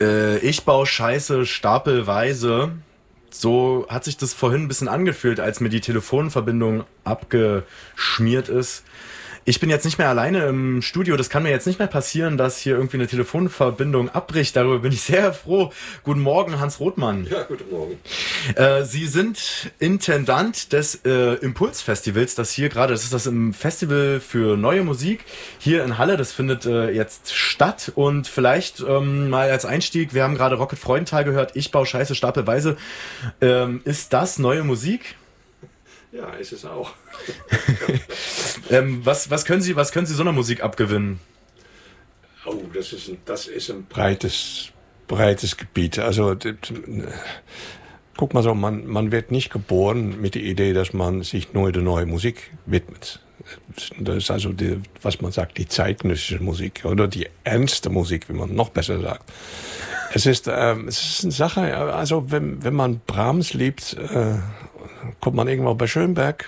Ich baue Scheiße stapelweise. So hat sich das vorhin ein bisschen angefühlt, als mir die Telefonverbindung abgeschmiert ist. Ich bin jetzt nicht mehr alleine im Studio. Das kann mir jetzt nicht mehr passieren, dass hier irgendwie eine Telefonverbindung abbricht. Darüber bin ich sehr froh. Guten Morgen, Hans Rothmann. Ja, guten Morgen. Sie sind Intendant des Impulsfestivals, das ist das im Festival für neue Musik hier in Halle. Das findet jetzt statt. Und vielleicht mal als Einstieg, wir haben gerade Rocket Freudenthal gehört. Ich baue Scheiße stapelweise. Ist das neue Musik? Ja, ist es auch. Was können Sie so einer Musik abgewinnen? Oh, das ist ein breites Gebiet. Also guck mal so, man wird nicht geboren mit der Idee, dass man sich nur der neuen Musik widmet. Das ist also was man sagt, die zeitgenössische Musik oder die ernste Musik, wie man noch besser sagt. Es ist eine Sache, also wenn man Brahms liebt, kommt man irgendwo bei Schönberg,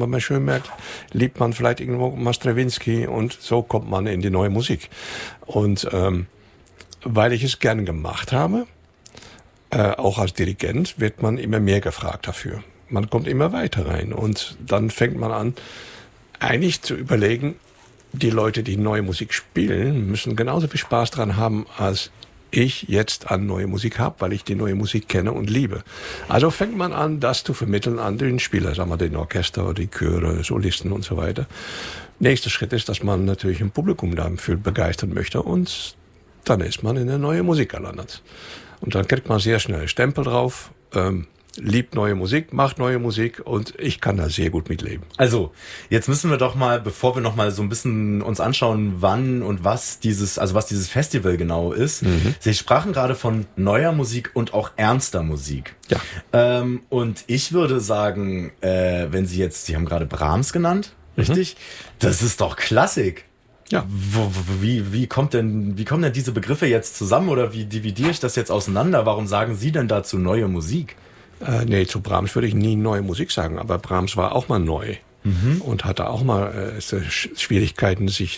liebt man vielleicht irgendwo Stravinsky und so kommt man in die neue Musik. Und weil ich es gern gemacht habe, auch als Dirigent, wird man immer mehr gefragt dafür. Man kommt immer weiter rein und dann fängt man an, eigentlich zu überlegen, die Leute, die neue Musik spielen, müssen genauso viel Spaß dran haben, als ich jetzt an neue Musik habe, weil ich die neue Musik kenne und liebe. Also fängt man an, das zu vermitteln an den Spieler, sagen wir den Orchester, die Chöre, Solisten und so weiter. Nächster Schritt ist, dass man natürlich ein Publikum dafür begeistern möchte und dann ist man in der neue Musik gelandet. Und dann kriegt man sehr schnell einen Stempel drauf, liebt neue Musik, macht neue Musik und ich kann da sehr gut mitleben. Also, jetzt müssen wir doch mal, bevor wir noch mal so ein bisschen uns anschauen, wann und was dieses Festival genau ist. Mhm. Sie sprachen gerade von neuer Musik und auch ernster Musik. Ja. Und ich würde sagen, wenn Sie haben gerade Brahms genannt, richtig? Das ist doch Klassik. Ja. Wie kommen denn diese Begriffe jetzt zusammen oder wie dividiere ich das jetzt auseinander? Warum sagen Sie denn dazu neue Musik? Nee, zu Brahms würde ich nie neue Musik sagen, aber Brahms war auch mal neu und hatte auch mal Schwierigkeiten, sich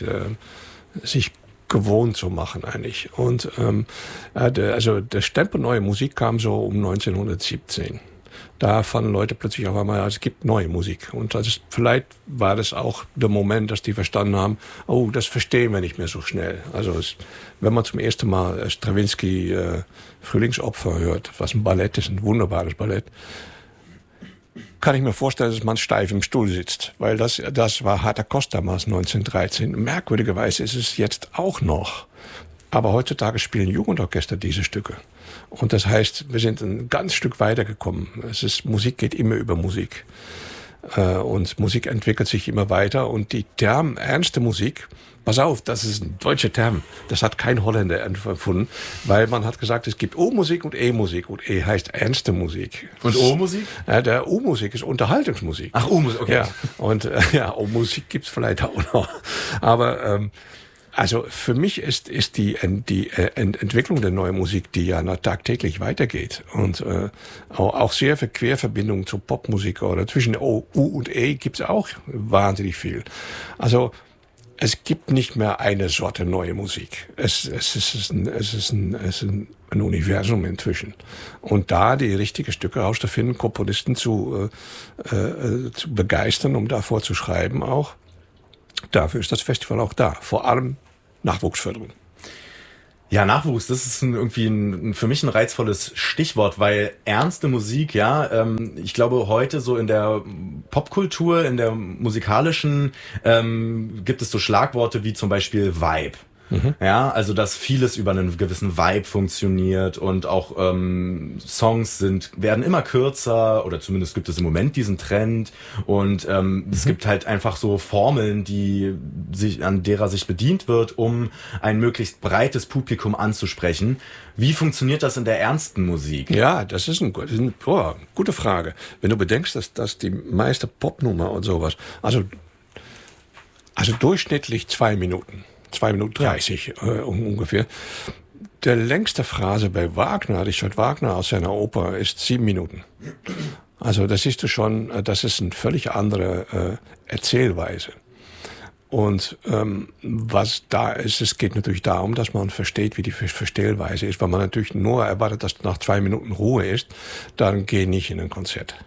gewohnt zu machen eigentlich. Und also der Stempel neue Musik kam so um 1917. Da fanden Leute plötzlich auf einmal, es gibt neue Musik. Und vielleicht war das auch der Moment, dass die verstanden haben, oh, das verstehen wir nicht mehr so schnell. Also wenn man zum ersten Mal Stravinsky Frühlingsopfer hört, was ein Ballett ist, ein wunderbares Ballett, kann ich mir vorstellen, dass man steif im Stuhl sitzt. Weil das war harter Kost damals, 1913. Merkwürdigerweise ist es jetzt auch noch. Aber heutzutage spielen Jugendorchester diese Stücke. Und das heißt, wir sind ein ganz Stück weitergekommen. Musik geht immer über Musik. Und Musik entwickelt sich immer weiter. Und die Term ernste Musik, pass auf, das ist ein deutscher Term. Das hat kein Holländer erfunden. Weil man hat gesagt, es gibt O-Musik und E-Musik. Und E heißt ernste Musik. Und O-Musik? Der O-Musik ist Unterhaltungsmusik. Ach, O-Musik, okay. Ja, und O-Musik gibt's vielleicht auch noch. Aber also für mich ist die Entwicklung der neuen Musik, die ja tagtäglich weitergeht und auch sehr viel Querverbindungen zu Popmusik oder zwischen U und E gibt's auch wahnsinnig viel. Also es gibt nicht mehr eine Sorte neue Musik. Es ist ein Universum inzwischen. Und da die richtigen Stücke rauszufinden, Komponisten zu begeistern, um davor zu schreiben auch, dafür ist das Festival auch da. Vor allem Nachwuchsförderung. Ja, Nachwuchs, das ist für mich ein reizvolles Stichwort, weil ernste Musik, ich glaube heute so in der Popkultur, in der musikalischen, gibt es so Schlagworte wie zum Beispiel Vibe. Ja, also dass vieles über einen gewissen Vibe funktioniert und auch Songs werden immer kürzer oder zumindest gibt es im Moment diesen Trend und es gibt halt einfach so Formeln, an derer sich bedient wird, um ein möglichst breites Publikum anzusprechen. Wie funktioniert das in der ernsten Musik? Ja, das ist eine gute Frage. Wenn du bedenkst, dass die meiste Popnummer und sowas, also durchschnittlich 2 Minuten. 2 Minuten 30 ungefähr. Der längste Phrase bei Wagner, Richard Wagner aus seiner Oper, ist 7 Minuten. Also das siehst du schon, das ist eine völlig andere Erzählweise. Und was da ist, es geht natürlich darum, dass man versteht, wie die Verstellweise ist. Wenn man natürlich nur erwartet, dass nach 2 Minuten Ruhe ist, dann geh nicht in ein Konzert.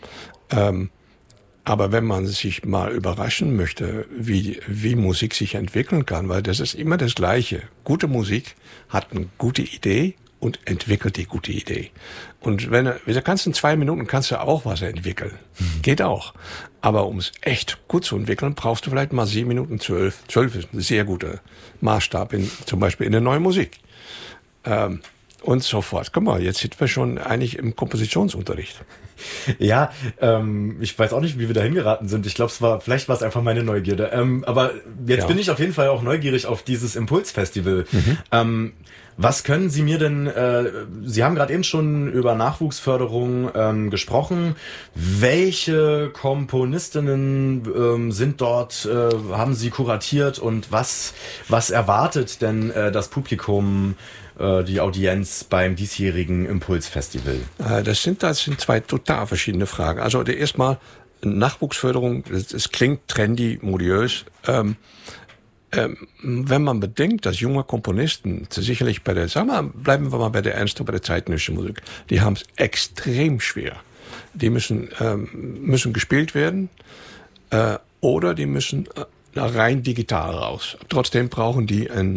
Aber wenn man sich mal überraschen möchte, wie Musik sich entwickeln kann, weil das ist immer das Gleiche. Gute Musik hat eine gute Idee und entwickelt die gute Idee. Und wenn du kannst in 2 Minuten kannst du auch was entwickeln. Geht auch. Aber um es echt gut zu entwickeln, brauchst du vielleicht mal 7 Minuten 12. 12 ist ein sehr guter Maßstab, zum Beispiel in der neuen Musik. Und so fort. Guck mal, jetzt sind wir schon eigentlich im Kompositionsunterricht. Ja, ich weiß auch nicht, wie wir da hingeraten sind. Ich glaube, vielleicht war es einfach meine Neugierde. Aber jetzt bin ich auf jeden Fall auch neugierig auf dieses Impulsfestival. Was können Sie mir denn, Sie haben gerade eben schon über Nachwuchsförderung gesprochen. Welche Komponistinnen sind dort, haben Sie kuratiert und was erwartet denn das Publikum, die Audienz beim diesjährigen Impulsfestival? Das sind 2 total verschiedene Fragen. Also erstmal Nachwuchsförderung, es klingt trendy, modiös. Wenn man bedenkt, dass junge Komponisten sicherlich bleiben wir mal bei der Ernst, bei der zeitgenössischen Musik, die haben es extrem schwer. Die müssen gespielt werden oder die müssen rein digital raus. Trotzdem brauchen die ein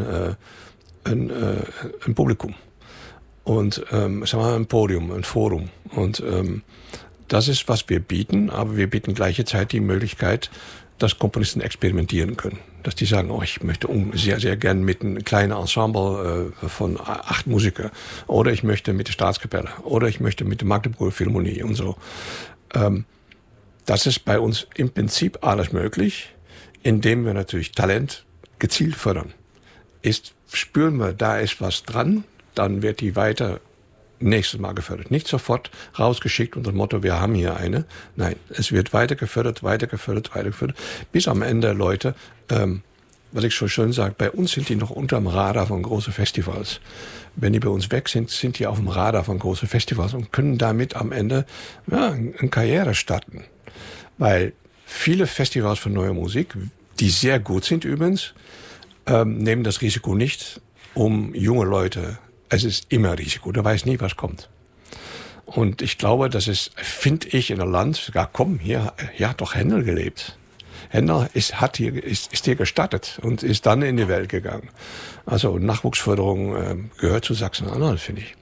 Publikum und ein Podium, ein Forum. Und das ist, was wir bieten, aber wir bieten gleichzeitig die Möglichkeit, dass Komponisten experimentieren können. Dass die sagen, ich möchte sehr, sehr gern mit einem kleinen Ensemble von 8 Musikern. Oder ich möchte mit der Staatskapelle. Oder ich möchte mit der Magdeburger Philharmonie und so. Das ist bei uns im Prinzip alles möglich, indem wir natürlich Talent gezielt fördern. Spüren wir, da ist was dran, dann wird die weiter nächstes Mal gefördert. Nicht sofort rausgeschickt unter dem Motto, wir haben hier eine. Nein, es wird weiter gefördert, bis am Ende Leute, was ich so schön sage, bei uns sind die noch unterm Radar von großen Festivals. Wenn die bei uns weg sind, sind die auf dem Radar von großen Festivals und können damit am Ende eine Karriere starten. Weil viele Festivals für neue Musik, die sehr gut sind übrigens, nehmen das Risiko nicht, um junge Leute. Es ist immer Risiko, du weißt nie, was kommt. Und ich glaube, das ist, finde ich, in einem Land, hier hat doch Händel gelebt. Händel ist hier gestattet und ist dann in die Welt gegangen. Also Nachwuchsförderung gehört zu Sachsen-Anhalt, finde ich.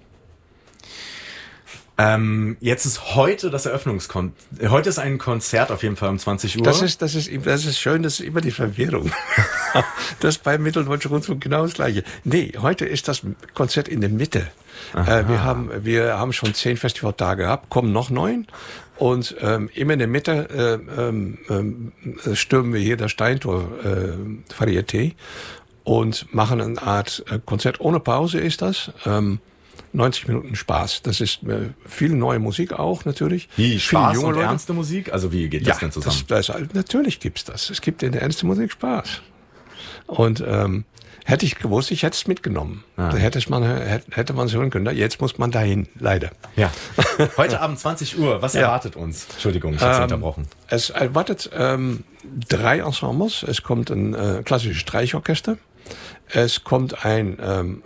Jetzt ist heute das heute ist ein Konzert auf jeden Fall um 20 Uhr. Das ist schön, das ist immer die Verwirrung. Das ist beim Mitteldeutschen Rundfunk genau das Gleiche. Nee, heute ist das Konzert in der Mitte. Wir haben schon 10 Festivaltage gehabt, kommen noch 9. Und immer in der Mitte stürmen wir hier das Steintor Varieté und machen eine Art Konzert. Ohne Pause ist das. 90 Minuten Spaß. Das ist viel neue Musik auch natürlich. Wie Spaß und ernste Musik? Also wie geht das denn zusammen? Natürlich gibt's das. Es gibt in der ernsten Musik Spaß. Und hätte ich gewusst, ich hätte es mitgenommen. Da hätte man es hören können. Jetzt muss man dahin, leider. Ja. Heute Abend 20 Uhr. Was erwartet uns? Entschuldigung, ich habe unterbrochen. Es erwartet 3 Ensembles. Es kommt ein klassisches Streichorchester. Es kommt eine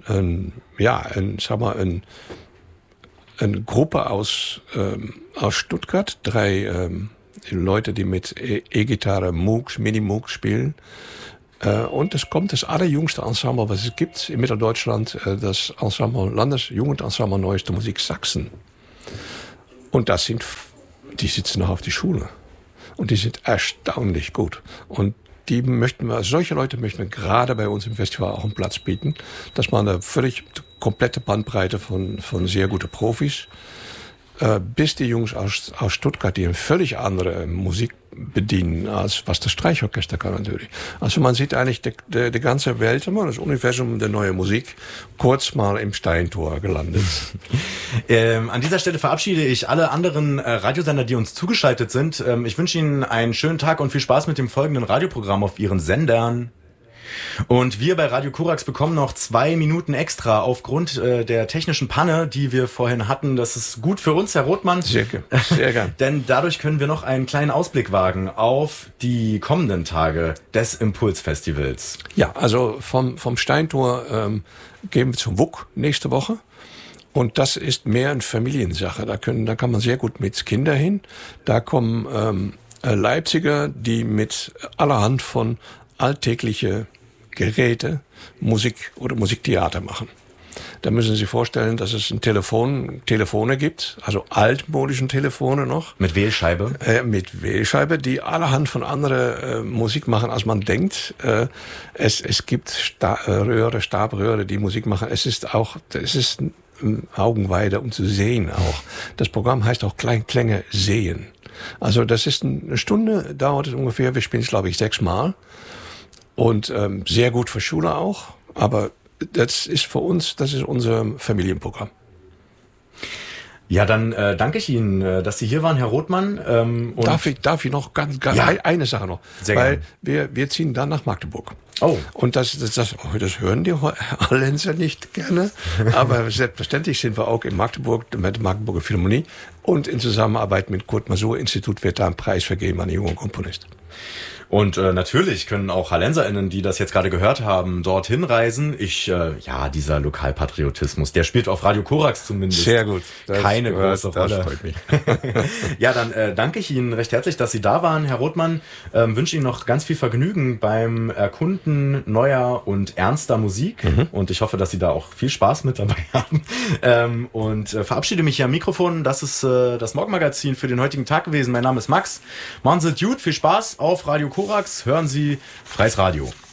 Gruppe aus Stuttgart, 3 Leute, die mit E-Gitarre Mini-Moogs spielen. Und es kommt das allerjüngste Ensemble, was es gibt in Mitteldeutschland, das Ensemble Landesjugendensemble Neueste Musik Sachsen. Und die sitzen noch auf die Schule. Und die sind erstaunlich gut. Und solche Leute möchten wir gerade bei uns im Festival auch einen Platz bieten, dass man eine völlig komplette Bandbreite von sehr guten Profis bis die Jungs aus Stuttgart, die eine völlig andere Musik bedienen, als was das Streichorchester kann natürlich. Also man sieht eigentlich die ganze Welt, das Universum der neuen Musik, kurz mal im Steintor gelandet. An dieser Stelle verabschiede ich alle anderen Radiosender, die uns zugeschaltet sind. Ich wünsche Ihnen einen schönen Tag und viel Spaß mit dem folgenden Radioprogramm auf Ihren Sendern. Und wir bei Radio Korax bekommen noch 2 Minuten extra aufgrund der technischen Panne, die wir vorhin hatten. Das ist gut für uns, Herr Rothmann. Sehr gern. Denn dadurch können wir noch einen kleinen Ausblick wagen auf die kommenden Tage des Impulsfestivals. Ja, also vom Steintor gehen wir zum WUK nächste Woche. Und das ist mehr eine Familiensache. Da kann man sehr gut mit Kindern hin. Da kommen Leipziger, die mit allerhand von alltägliche Geräte Musik oder Musiktheater machen. Da müssen Sie sich vorstellen, dass es Telefone gibt, also altmodischen Telefone noch. Mit Wählscheibe? Mit Wählscheibe, die allerhand von anderer Musik machen, als man denkt. Es gibt Stabröhre, die Musik machen. Es ist Augenweide, um zu sehen auch. Das Programm heißt auch Kleinklänge sehen. Also das ist eine Stunde, dauert es ungefähr. Wir spielen es, glaube ich, 6 Mal. Und sehr gut für Schule auch. Aber das ist für uns, das ist unser Familienprogramm. Ja, dann danke ich Ihnen, dass Sie hier waren, Herr Rothmann. Und darf ich noch eine Sache noch? Sehr Weil gerne. wir ziehen dann nach Magdeburg. Oh. Und das hören die Hallenser nicht gerne. Aber selbstverständlich sind wir auch in Magdeburg, mit der Magdeburger Philharmonie. Und in Zusammenarbeit mit Kurt-Masur-Institut wird da ein Preis vergeben an die jungen Komponisten. Und natürlich können auch HallenserInnen, die das jetzt gerade gehört haben, dorthin reisen. Dieser Lokalpatriotismus, der spielt auf Radio Korax zumindest. Sehr gut. Keine große Rolle. Das freut mich. Ja, dann danke ich Ihnen recht herzlich, dass Sie da waren, Herr Rothmann. Wünsche Ihnen noch ganz viel Vergnügen beim Erkunden neuer und ernster Musik. Und ich hoffe, dass Sie da auch viel Spaß mit dabei haben. Und verabschiede mich hier am Mikrofon. Das ist das Morgenmagazin für den heutigen Tag gewesen. Mein Name ist Max. Machen Sie es gut, viel Spaß auf Radio Korax. Hören Sie Freies Radio.